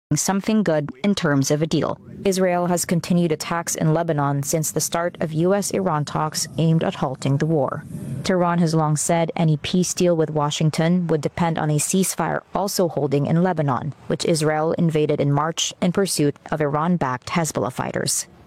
something good in terms of a deal. Israel has continued attacks in Lebanon since the start of U.S.-Iran talks aimed at halting the war. Tehran has long said any peace deal with Washington would depend on a ceasefire also holding in Lebanon, which Israel invaded in March in pursuit of Iran-backed Hezbollah fighters.